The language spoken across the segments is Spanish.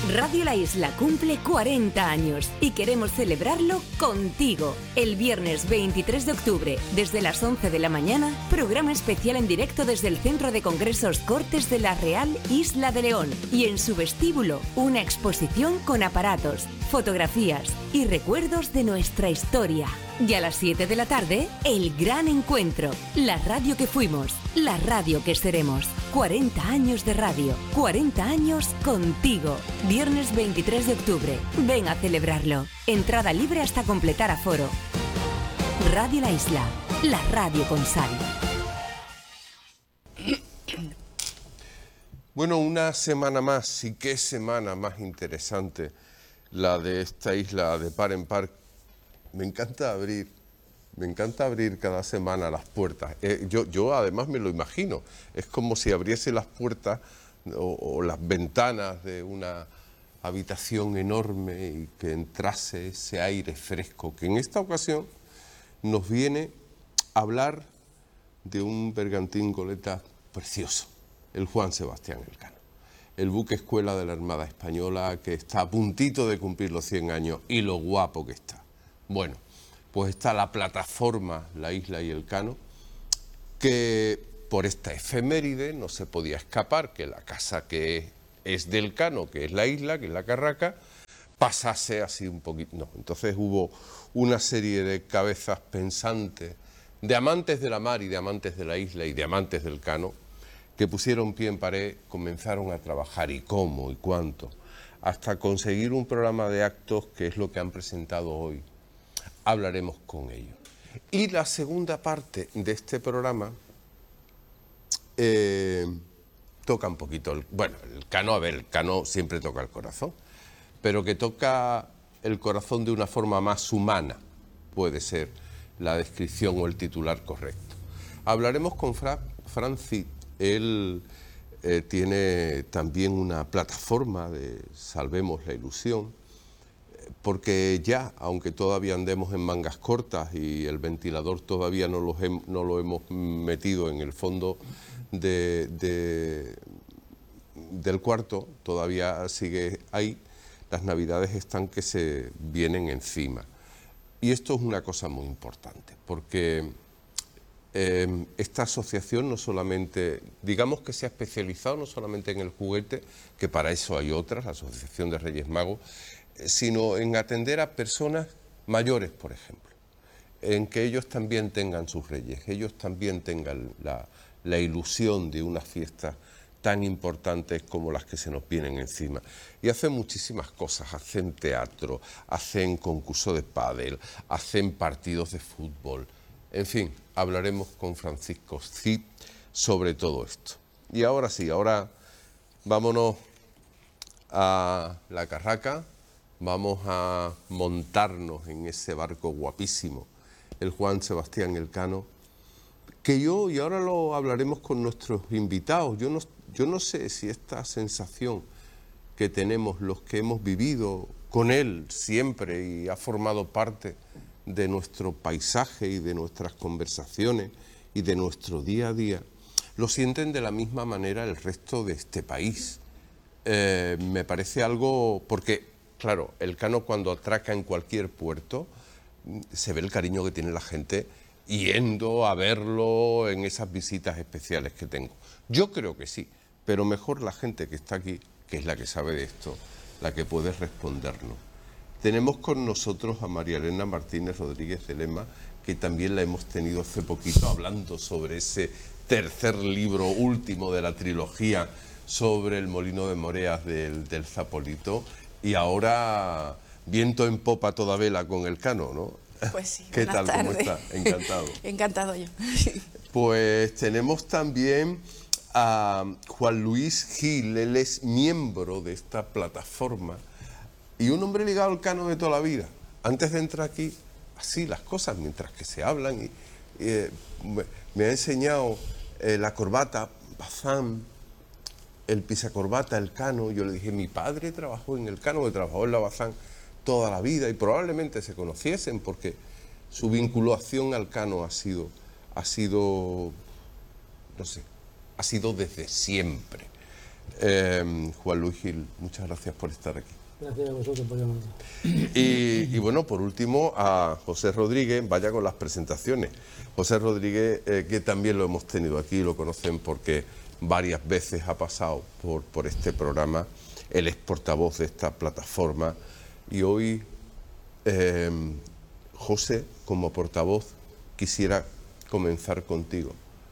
Radio La Isla cumple 40 años y queremos celebrarlo contigo. El viernes 23 de octubre, desde las 11 de la mañana, programa especial en directo desde el Centro de Congresos Cortes de la Real Isla de León. Y en su vestíbulo, una exposición con aparatos, fotografías y recuerdos de nuestra historia. Y a las 7 de la tarde, el gran encuentro. La radio que fuimos, la radio que seremos. 40 años de radio, 40 años contigo. Viernes 23 de octubre. Ven a celebrarlo. Entrada libre hasta completar aforo. Radio La Isla, la radio con sal. Bueno, una semana más, y qué semana más interesante la de esta isla de par en par. Me encanta abrir cada semana las puertas. Yo además me lo imagino, es como si abriese las puertas o las ventanas de una habitación enorme y que entrase ese aire fresco, que en esta ocasión nos viene a hablar de un bergantín goleta precioso, el Juan Sebastián Elcano, el buque escuela de la Armada Española que está a puntito de cumplir los 100 años y lo guapo que está. Bueno, pues está la plataforma La Isla y Elcano, que por esta efeméride no se podía escapar que la casa que es de Elcano, que es la isla, que es la Carraca, pasase así un poquito. No, entonces hubo una serie de cabezas pensantes, de amantes de la mar y de amantes de la isla y de amantes del Elcano, que pusieron pie en pared, comenzaron a trabajar y cómo y cuánto, hasta conseguir un programa de actos que es lo que han presentado hoy. Hablaremos con ellos. Y la segunda parte de este programa toca un poquito, el Elcano, a ver, el Elcano siempre toca el corazón, pero que toca el corazón de una forma más humana, puede ser la descripción o el titular correcto. Hablaremos con Francis, él tiene también una plataforma de Salvemos la Ilusión, porque ya, aunque todavía andemos en mangas cortas y el ventilador todavía no lo hemos metido en el fondo del cuarto, todavía sigue ahí, las navidades están que se vienen encima. Y esto es una cosa muy importante, porque esta asociación no solamente, digamos que se ha especializado no solamente en el juguete, que para eso hay otras, la Asociación de Reyes Magos, sino en atender a personas mayores, por ejemplo, en que ellos también tengan sus reyes, ellos también tengan la ilusión de unas fiestas tan importantes como las que se nos vienen encima. Y hacen muchísimas cosas, hacen teatro, hacen concurso de pádel, hacen partidos de fútbol, en fin, hablaremos con Francisco Cid sobre todo esto. Y ahora sí, ahora vámonos a la Carraca. Vamos a montarnos en ese barco guapísimo, el Juan Sebastián Elcano, y ahora lo hablaremos con nuestros invitados. Yo no sé si esta sensación que tenemos los que hemos vivido con él siempre y ha formado parte de nuestro paisaje y de nuestras conversaciones y de nuestro día a día, lo sienten de la misma manera el resto de este país. Me parece algo, porque claro, Elcano cuando atraca en cualquier puerto, se ve el cariño que tiene la gente yendo a verlo en esas visitas especiales que tengo. Yo creo que sí, pero mejor la gente que está aquí, que es la que sabe de esto, la que puede respondernos. Tenemos con nosotros a María Elena Martínez Rodríguez de Lema, que también la hemos tenido hace poquito hablando sobre ese tercer libro último de la trilogía sobre el molino de Moreas del Zapolito. Y ahora viento en popa toda vela con Elcano, ¿no? Pues sí. ¿Qué tal? Tardes. ¿Cómo está? Encantado. Encantado yo. Pues tenemos también a Juan Luis Gil, él es miembro de esta plataforma y un hombre ligado al Elcano de toda la vida. Antes de entrar aquí, así las cosas, mientras que se hablan, me ha enseñado la corbata, Bazán, el pisacorbata Elcano. Yo le dije, mi padre trabajó en Elcano, que trabajó en la Bazán toda la vida y probablemente se conociesen porque su vinculación al Elcano ha sido, no sé, ha sido desde siempre. Juan Luis Gil, muchas gracias por estar aquí. Gracias a vosotros por llamarnos. Y bueno, por último, a José Rodríguez, vaya con las presentaciones. José Rodríguez, que también lo hemos tenido aquí, lo conocen porque varias veces ha pasado por este programa. Él es portavoz de esta plataforma y hoy, José, como portavoz, quisiera comenzar contigo.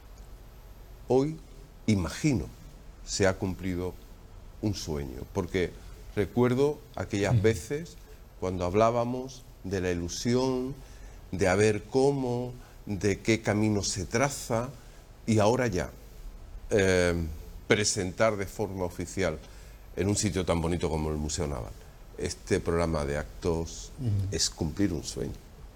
Hoy, imagino, se ha cumplido un sueño, porque recuerdo aquellas veces cuando hablábamos de la ilusión, de a ver cómo, de qué camino se traza, y ahora ya presentar de forma oficial en un sitio tan bonito como el Museo Naval este programa de actos es cumplir un sueño.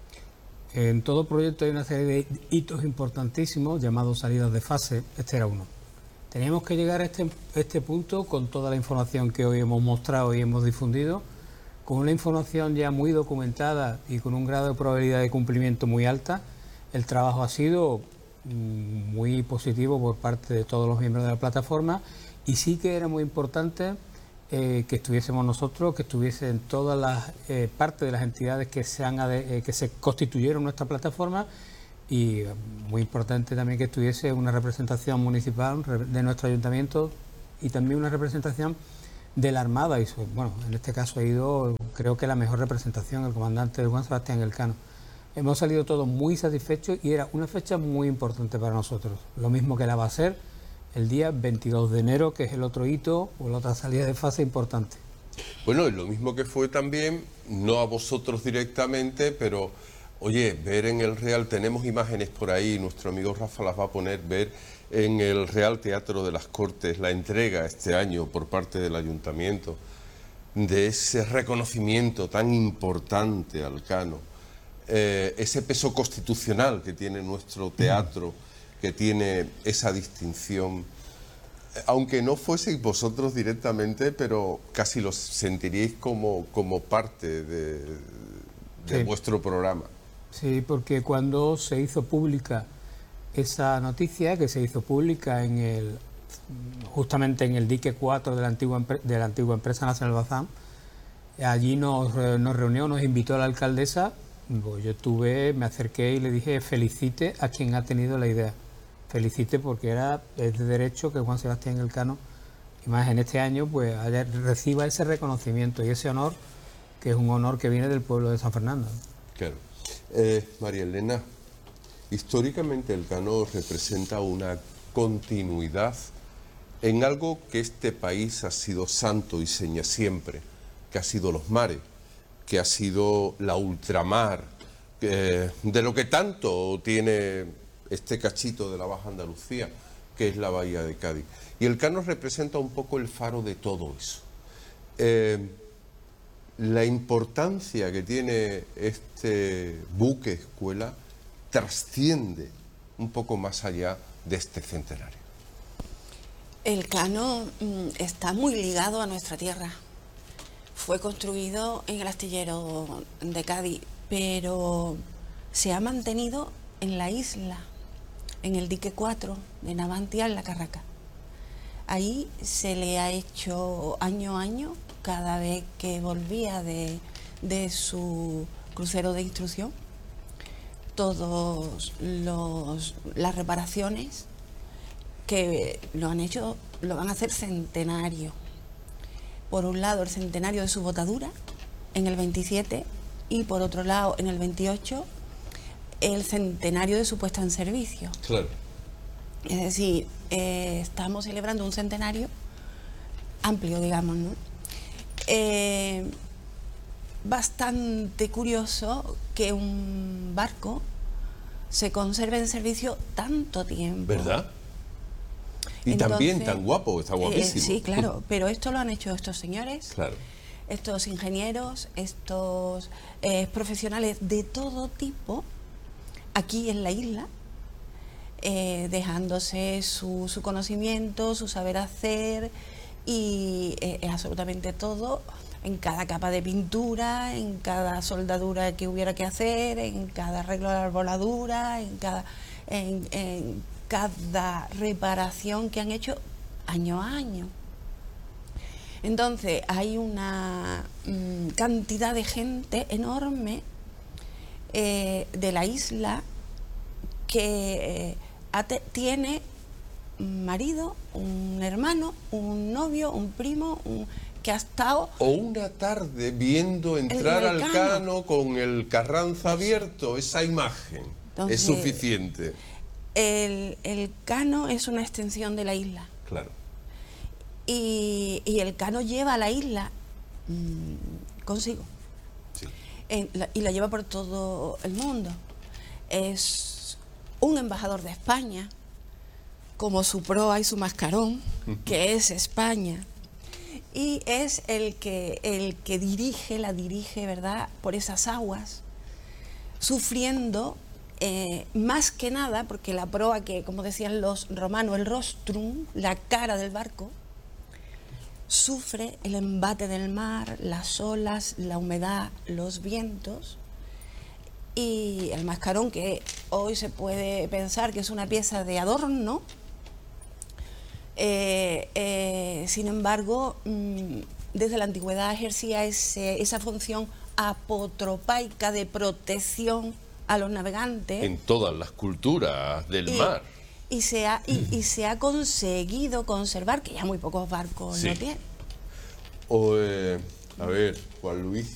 En todo proyecto hay una serie de hitos importantísimos llamados salidas de fase. Este era uno. Teníamos que llegar a este punto con toda la información que hoy hemos mostrado y hemos difundido, con una información ya muy documentada y con un grado de probabilidad de cumplimiento muy alta. El trabajo ha sido muy positivo por parte de todos los miembros de la plataforma y sí que era muy importante que estuviésemos nosotros, que estuviesen todas las partes de las entidades que se constituyeron en nuestra plataforma. Y muy importante también que estuviese una representación municipal de nuestro ayuntamiento y también una representación de la Armada. Y bueno, en este caso ha ido, creo que la mejor representación, el comandante Juan Sebastián Elcano. Hemos salido todos muy satisfechos y era una fecha muy importante para nosotros. Lo mismo que la va a ser el día 22 de enero, que es el otro hito o la otra salida de fase importante. Bueno, y lo mismo que fue también, no a vosotros directamente, pero... Oye, ver en el Real, tenemos imágenes por ahí, nuestro amigo Rafa las va a poner, ver en el Real Teatro de las Cortes la entrega este año por parte del Ayuntamiento de ese reconocimiento tan importante al Cano, ese peso constitucional que tiene nuestro teatro, que tiene esa distinción, aunque no fueseis vosotros directamente, pero casi lo sentiríais como parte de vuestro programa. Sí, porque cuando se hizo pública esa noticia, que se hizo pública justamente en el dique 4 de la antigua empresa Nacional Bazán, allí nos reunió, nos invitó a la alcaldesa. Pues yo me acerqué y le dije felicite a quien ha tenido la idea. Felicite porque es de derecho que Juan Sebastián Elcano, y más en este año, pues reciba ese reconocimiento y ese honor, que es un honor que viene del pueblo de San Fernando. Claro. María Elena, históricamente Elcano representa una continuidad en algo que este país ha sido santo y seña siempre, que ha sido los mares, que ha sido la ultramar, de lo que tanto tiene este cachito de la Baja Andalucía, que es la Bahía de Cádiz. Y Elcano representa un poco el faro de todo eso. La importancia que tiene este buque escuela trasciende un poco más allá de este centenario. Elcano está muy ligado a nuestra tierra. Fue construido en el astillero de Cádiz, pero se ha mantenido en la isla, en el dique 4 de Navantia, en la Carraca. Ahí se le ha hecho año a año, cada vez que volvía de su crucero de instrucción, todas las reparaciones que lo han hecho, lo van a hacer centenario. Por un lado, el centenario de su botadura, en el 27, y por otro lado, en el 28, el centenario de su puesta en servicio. Claro. Es decir, estamos celebrando un centenario amplio, digamos, ¿no? Bastante curioso que un barco se conserve en servicio tanto tiempo. ¿Verdad? Y entonces, también tan guapo, está guapísimo. Sí, claro, pero esto lo han hecho estos señores, claro, estos ingenieros, estos profesionales de todo tipo, aquí en la isla, dejándose su conocimiento, su saber hacer, y absolutamente todo, en cada capa de pintura, en cada soldadura que hubiera que hacer, en cada arreglo de la arboladura, en cada reparación que han hecho año a año. Entonces hay una cantidad de gente enorme de la isla que tiene un marido, un hermano, un novio, un primo, que ha estado... O una tarde viendo entrar al Cano con el Carranza abierto, esa imagen. Entonces, es suficiente. El Cano es una extensión de la isla. Claro. Y el Cano lleva a la isla consigo. Sí. Y la lleva por todo el mundo. Es un embajador de España, como su proa y su mascarón, que es España. Y es el que la dirige, ¿verdad?, por esas aguas, sufriendo más que nada, porque la proa, que como decían los romanos, el rostrum, la cara del barco, sufre el embate del mar, las olas, la humedad, los vientos, y el mascarón, que hoy se puede pensar que es una pieza de adorno, sin embargo, desde la antigüedad ejercía esa función apotropaica de protección a los navegantes. En todas las culturas del mar. Y se ha conseguido conservar, que ya muy pocos barcos lo tienen. A ver, Juan Luis